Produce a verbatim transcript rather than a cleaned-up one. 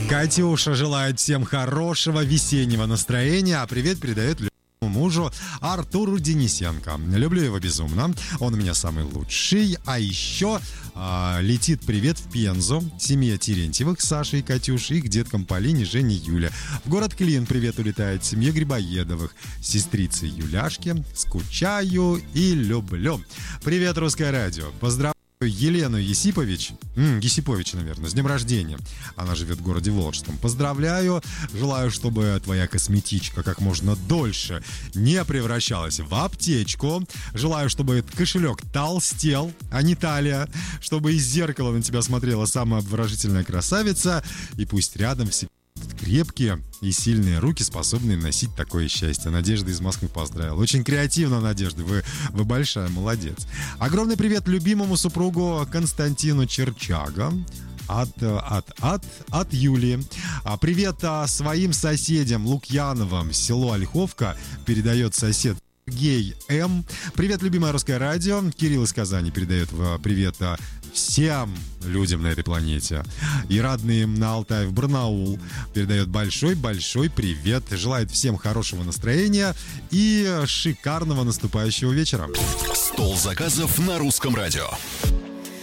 Катюша желает всем хорошего весеннего настроения, а привет передает мужу Артуру Денисенко. Люблю его безумно, он у меня самый лучший. А еще а, летит привет в Пензу, семье Терентьевых, Саши и Катюши, и к деткам Полине, Жене, Юле. В город Клин привет улетает семье Грибоедовых, сестрицы Юляшки. Скучаю и люблю. Привет, Русское радио. Поздравляю Елену Есипович, м, Есипович, наверное, с днем рождения. Она живет в городе Волжском. Поздравляю. Желаю, чтобы твоя косметичка как можно дольше не превращалась в аптечку. Желаю, чтобы этот кошелек толстел, а не талия. Чтобы из зеркала на тебя смотрела самая обворожительная красавица. И пусть рядом всегда крепкие и сильные руки, способные носить такое счастье. Надежда из Москвы поздравила. Очень креативно, Надежда. Вы, вы большая молодец. Огромный привет любимому супругу Константину Черчага. От, от, от, от Юлии. А привет а, своим соседям Лукьяновым, село Ольховка, передает сосед Сергей М. Привет, любимое Русское радио. Кирилл из Казани передает привет всем людям на этой планете. И родные им на Алтай, в Барнаул, передает большой-большой привет. Желает всем хорошего настроения и шикарного наступающего вечера. Стол заказов на Русском радио.